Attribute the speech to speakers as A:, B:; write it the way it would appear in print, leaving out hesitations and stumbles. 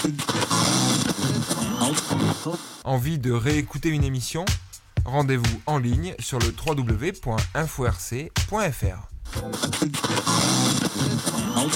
A: Envie de réécouter une émission ? Rendez-vous en ligne sur le www.inforc.fr.